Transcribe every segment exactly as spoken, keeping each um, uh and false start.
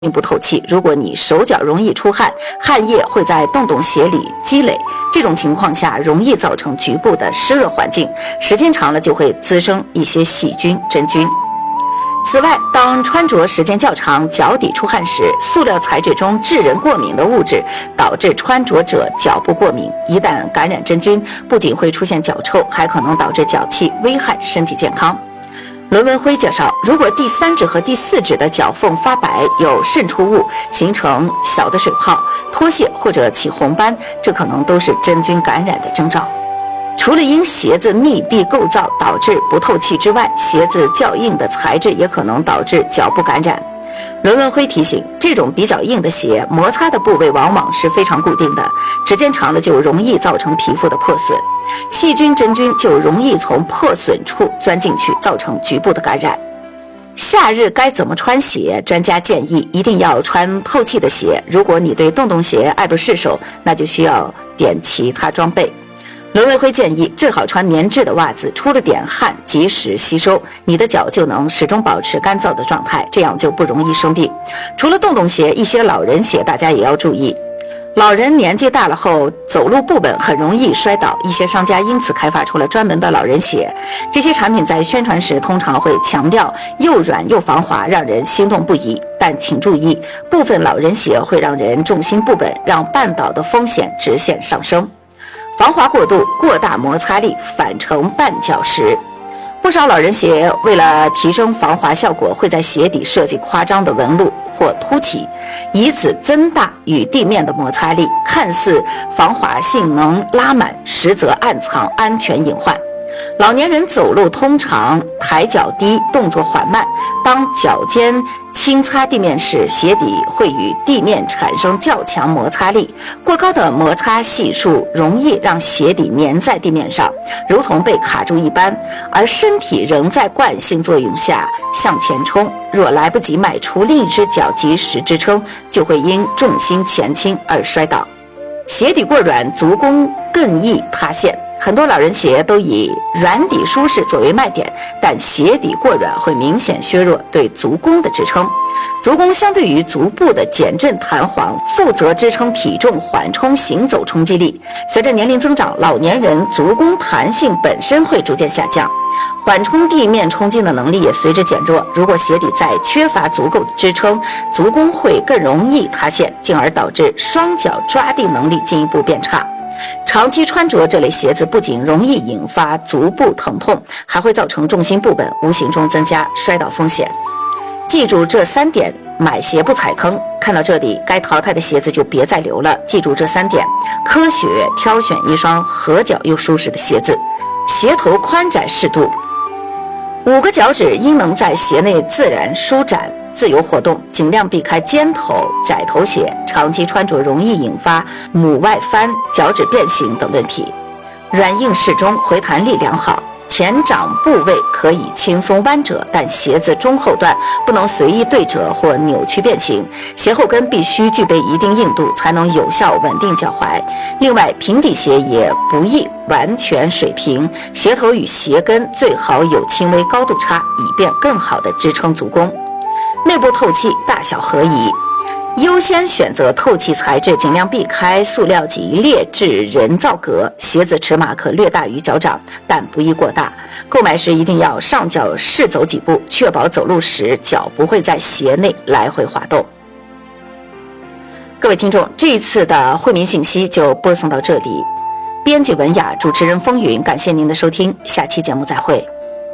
并不透气。如果你手脚容易出汗，汗液会在洞洞鞋里积累，这种情况下容易造成局部的湿热环境，时间长了就会滋生一些细菌、真菌。此外，当穿着时间较长，脚底出汗时，塑料材质中致人过敏的物质导致穿着者脚部过敏，一旦感染真菌，不仅会出现脚臭，还可能导致脚气，危害身体健康。伦文辉介绍，如果第三指和第四指的脚缝发白，有渗出物，形成小的水泡、脱屑或者起红斑，这可能都是真菌感染的征兆。除了因鞋子密闭构造导致不透气之外，鞋子较硬的材质也可能导致脚部感染。伦文辉提醒，这种比较硬的鞋，摩擦的部位往往是非常固定的，时间长了就容易造成皮肤的破损，细菌、真菌就容易从破损处钻进去，造成局部的感染。夏日该怎么穿鞋？专家建议一定要穿透气的鞋，如果你对洞洞鞋爱不释手，那就需要点其他装备。伦文辉建议最好穿棉质的袜子，出了点汗及时吸收，你的脚就能始终保持干燥的状态，这样就不容易生病。除了洞洞鞋，一些老人鞋大家也要注意。老人年纪大了后走路不稳，很容易摔倒，一些商家因此开发出了专门的老人鞋。这些产品在宣传时通常会强调又软又防滑，让人心动不已。但请注意，部分老人鞋会让人重心不稳，让绊倒的风险直线上升。防滑过度，过大摩擦力，反成绊脚石。不少老人鞋为了提升防滑效果，会在鞋底设计夸张的纹路或凸起，以此增大与地面的摩擦力，看似防滑性能拉满，实则暗藏安全隐患。老年人走路通常抬脚低，动作缓慢，当脚尖轻擦地面时，鞋底会与地面产生较强摩擦力，过高的摩擦系数容易让鞋底粘在地面上，如同被卡住一般，而身体仍在惯性作用下向前冲，若来不及迈出另一只脚及时支撑，就会因重心前倾而摔倒。鞋底过软，足弓更易塌陷。很多老人鞋都以软底舒适作为卖点，但鞋底过软会明显削弱对足弓的支撑。足弓相对于足部的减震弹簧，负责支撑体重缓冲行走冲击力。随着年龄增长，老年人足弓弹性本身会逐渐下降，缓冲地面冲击的能力也随之减弱。如果鞋底再缺乏足够的支撑，足弓会更容易塌陷，进而导致双脚抓地能力进一步变差。长期穿着这类鞋子不仅容易引发足部疼痛，还会造成重心不稳，无形中增加摔倒风险。记住这三点，买鞋不踩坑。看到这里，该淘汰的鞋子就别再留了。记住这三点，科学挑选一双合脚又舒适的鞋子。鞋头宽窄适度，五个脚趾应能在鞋内自然舒展自由活动，尽量避开尖头窄头鞋，长期穿着容易引发母外翻、脚趾变形等问题。软硬适中，回弹力良好，前掌部位可以轻松弯折，但鞋子中后段不能随意对折或扭曲变形，鞋后跟必须具备一定硬度，才能有效稳定脚踝。另外，平底鞋也不宜完全水平，鞋头与鞋跟最好有轻微高度差，以便更好地支撑足弓。内部透气，大小合宜，优先选择透气材质，尽量避开塑料及劣质人造革。鞋子尺码可略大于脚掌，但不宜过大。购买时一定要上脚试走几步，确保走路时脚不会在鞋内来回滑动。各位听众，这一次的惠民信息就播送到这里。编辑文雅，主持人风云，感谢您的收听，下期节目再会。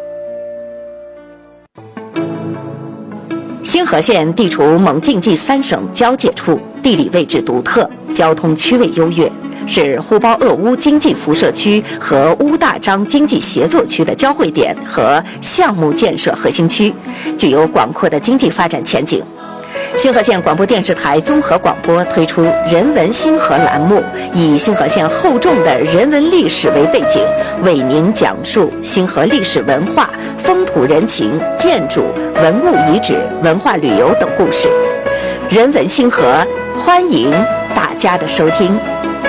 兴和县地处蒙晋冀三省交界处，地理位置独特，交通区位优越，是呼包鄂乌经济辐射区和乌大章经济协作区的交汇点和项目建设核心区，具有广阔的经济发展前景。兴和县广播电视台综合广播推出人文兴和栏目，以兴和县厚重的人文历史为背景，为您讲述兴和历史文化、风土人情、建筑、文物遗址、文化旅游等故事。人文兴和，欢迎大家的收听。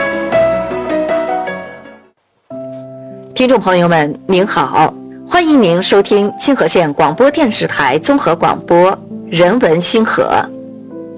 听众朋友们，您好，欢迎您收听兴和县广播电视台综合广播人文兴和。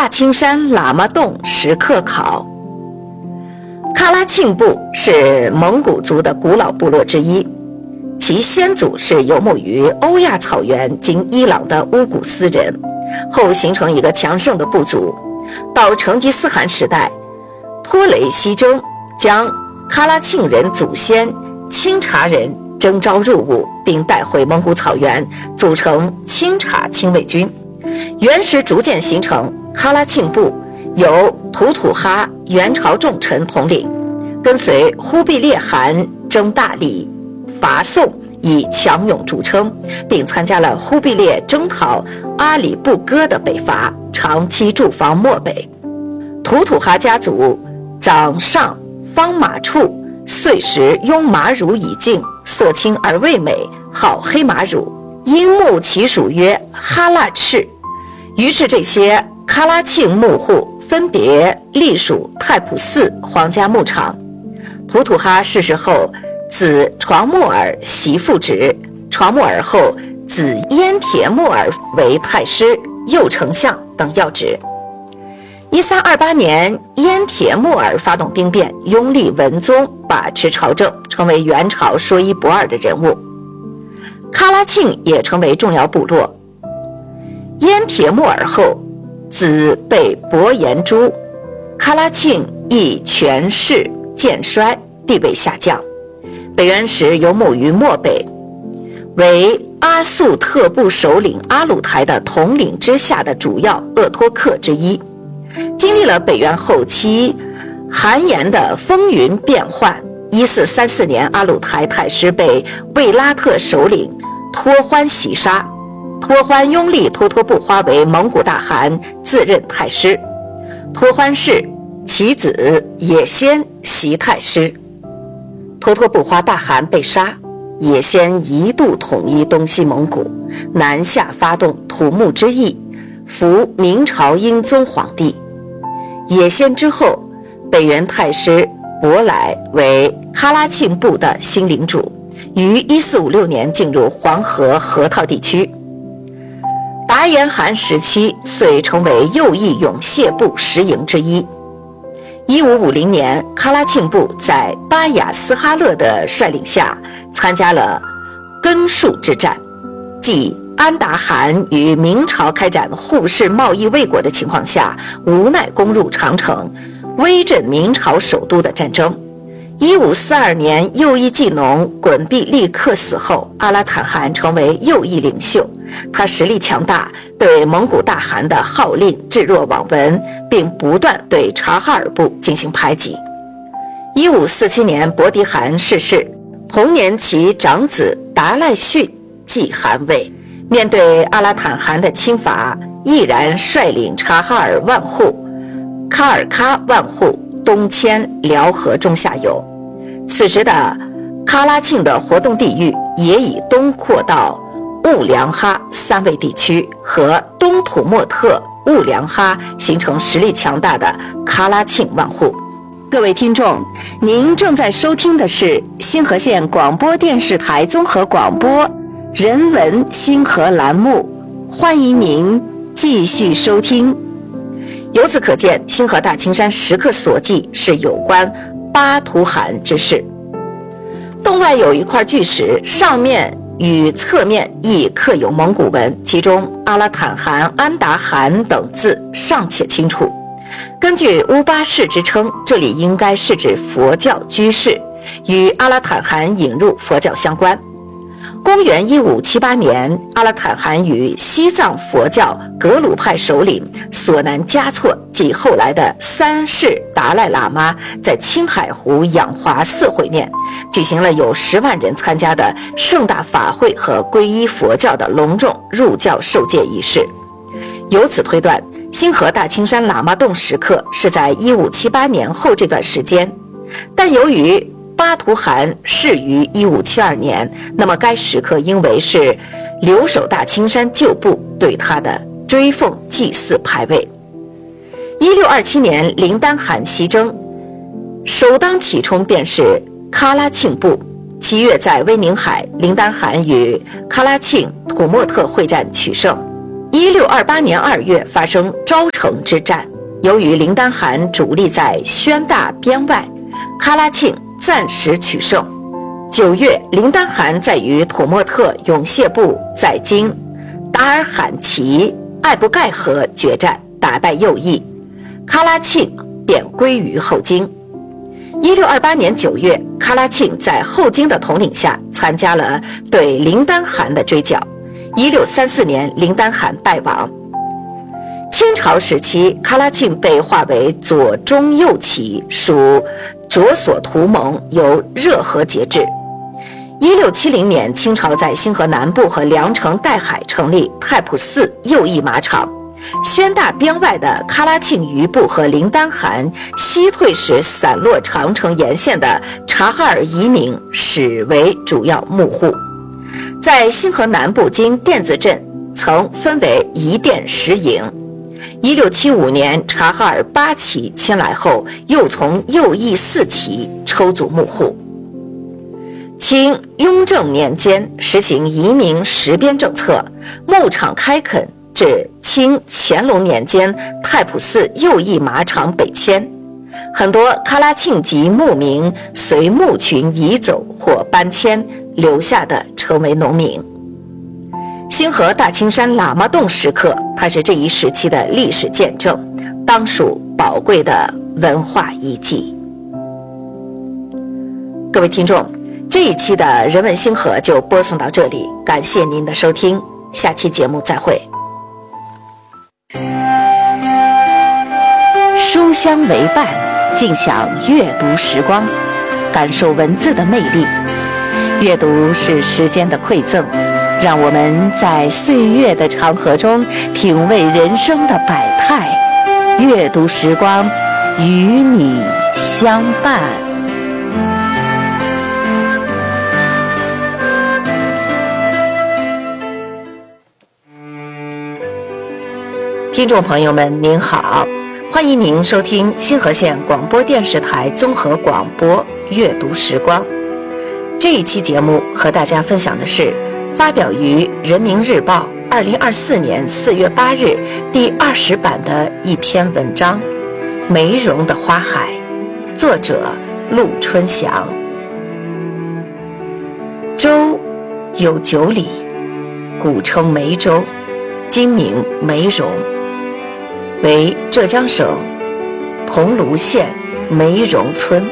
大青山喇嘛洞石刻考。喀拉沁部是蒙古族的古老部落之一，其先祖是游牧于欧亚草原今伊朗的乌古斯人，后形成一个强盛的部族。到成吉思汗时代，托雷西征将喀拉沁人祖先钦察人征召入伍，并带回蒙古草原，组成钦察亲卫军。元时逐渐形成喀拉沁部，由吐土哈元朝重臣统领，跟随忽必烈汗征大理、伐宋，以强勇著称，并参加了忽必烈征讨阿里不哥的北伐，长期驻防漠北。吐土哈家族长上方马处，岁时拥马乳以净，色青而味美，好黑马乳，因牧其属曰哈腊赤。于是这些喀拉沁牧户分别隶属太仆寺皇家牧场。吐土哈逝世后，子床木尔袭父职，床木尔后子燕铁木尔为太师、右丞相等要职。一三二八年，燕铁木尔发动兵变，拥立文宗，把持朝政，成为元朝说一不二的人物。喀拉沁也成为重要部落。燕铁木尔后，子被伯颜诛，喀拉沁亦权势渐衰，地位下降。北元时游牧于漠北，为阿速特部首领阿鲁台的统领之下的主要鄂托克之一。经历了北元后期韩延的风云变幻，一四三四年，阿鲁台太师被卫拉特首领托欢袭杀，托欢拥立脱脱不花为蒙古大汗，自任太师。托欢氏其子也先袭太师。脱脱不花大汗被杀，也先一度统一东西蒙古，南下发动土木之役，扶明朝英宗皇帝。也先之后，北元太师伯来为喀拉沁部的新领主，于一四五六年进入黄河河套地区。达延汗时期遂成为右翼勇械部十营之一。一五五零年，喀拉沁部在巴雅斯哈勒的率领下参加了根戍之战，即安达汗与明朝开展互市贸易未果的情况下，无奈攻入长城，威震明朝首都的战争。一五四二年，右翼技农滚毕利克死后，阿拉坦汗成为右翼领袖。他实力强大，对蒙古大汗的号令置若罔闻，并不断对察哈尔部进行排挤。一五四七年，伯迪汗逝世，同年其长子达赖逊继汗位。面对阿拉坦汗的侵伐，毅然率领察哈尔万户、喀尔喀万户东迁辽河中下游。此时的喀拉沁的活动地域也已东扩到兀良哈三卫地区和东土默特、兀良哈，形成实力强大的喀拉沁万户。各位听众，您正在收听的是星河县广播电视台综合广播人文星河栏目，欢迎您继续收听。由此可见，星河大青山石刻所记是有关巴图汗之事。洞外有一块巨石，上面与侧面亦刻有蒙古文，其中阿拉坦汗、安达汗等字尚且清楚。根据乌巴氏之称，这里应该是指佛教居士，与阿拉坦汗引入佛教相关。公元一五七八年，阿拉坦汗与西藏佛教格鲁派首领索南嘉措及后来的三世达赖喇嘛在青海湖养华寺会面，举行了有十万人参加的盛大法会和皈依佛教的隆重入教受戒仪式。由此推断，星河大青山喇嘛洞石刻是在一五七八年后这段时间，但由于巴图汗逝于一五七二年，那么该石刻应为是留守大青山旧部对他的追奉祭祀牌位。一六二七年，林丹汗西征，首当其冲便是喀拉沁部。七月在威宁海，林丹汗与喀拉沁土默特会战取胜。 一六二八年二月发生昭城之战，由于林丹汗主力在宣大边外，喀拉沁暂时取胜。九月，林丹汗在与土默特勇谢部在京达尔罕齐艾布盖河决战，打败右翼，喀拉沁便归于后金。一六二八年九月，喀拉沁在后金的统领下参加了对林丹汗的追剿。一六三四年，林丹汗败亡。清朝时期，喀拉沁被划为左中右旗，属卓索图盟，由热河节制。一六七零年，清朝在兴河南部和梁城岱海成立太仆寺右翼马场。宣大边外的喀拉沁余部和林丹汗西退时散落长城沿线的察哈尔移民始为主要幕户。在兴河南部经甸子镇曾分为一甸十营。一六七五年，察哈尔八旗迁来后，又从右翼四旗抽组幕户。清雍正年间实行移民实边政策，牧场开垦至清乾隆年间，太仆寺右翼马场北迁，很多喀拉沁籍牧民随牧群移走或搬迁，留下的成为农民。兴河大青山喇嘛洞石刻，它是这一时期的历史见证，当属宝贵的文化遗迹。各位听众，这一期的人文星河就播送到这里，感谢您的收听，下期节目再会。书香为伴，尽享阅读时光，感受文字的魅力。阅读是时间的馈赠，让我们在岁月的长河中品味人生的百态。阅读时光，与你相伴。听众朋友们您好，欢迎您收听兴河县广播电视台综合广播阅读时光。这一期节目和大家分享的是发表于人民日报二零二四年四月八日第二十版的一篇文章《梅茸的花海》，作者陆春祥。州有九里，古称梅州，今名梅茸，为浙江省桐庐县梅茸村。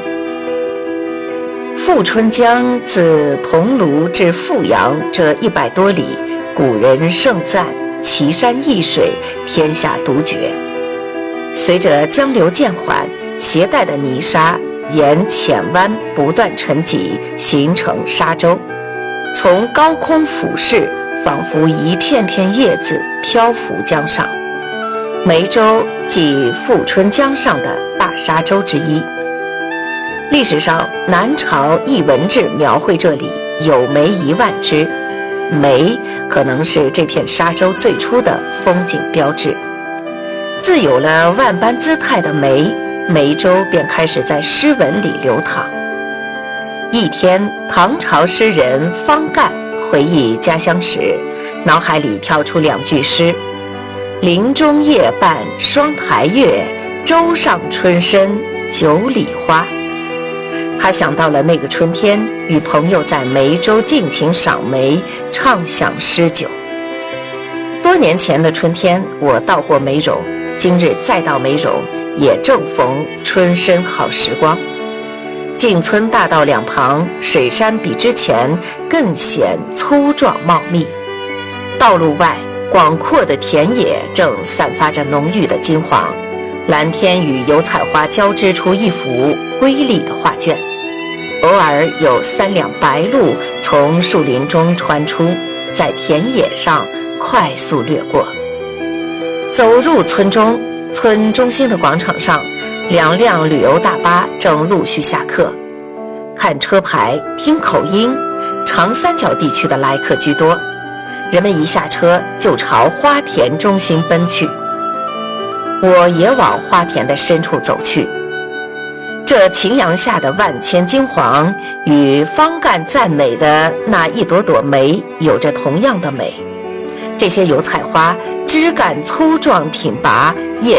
富春江自桐庐至富阳这一百多里，古人盛赞奇山异水，天下独绝。随着江流渐缓，携带的泥沙沿浅湾不断沉积，形成沙洲，从高空俯视，仿佛一片片叶子漂浮江上。梅州即富春江上的大沙洲之一。历史上，南朝艺文志描绘这里有梅一万枝，梅可能是这片沙洲最初的风景标志。自有了万般姿态的梅，梅州便开始在诗文里流淌。一天，唐朝诗人方干回忆家乡时，脑海里跳出两句诗：林中夜半双台月，洲上春深九里花。他想到了那个春天，与朋友在梅州尽情赏梅，畅享诗酒。多年前的春天，我到过梅茸，今日再到梅茸，也正逢春深好时光。进村大道两旁，水杉比之前更显粗壮茂密。道路外，广阔的田野正散发着浓郁的金黄，蓝天与油菜花交织出一幅瑰丽的画卷。偶尔有三辆白鹭从树林中穿出，在田野上快速掠过。走入村中，村中心的广场上，两辆旅游大巴正陆续下客。看车牌，听口音，长三角地区的来客居多。人们一下车就朝花田中心奔去。我也往花田的深处走去。这晴阳下的万千金黄，与方干赞美的那一朵朵梅有着同样的美。 这些油菜花枝干粗壮挺拔，叶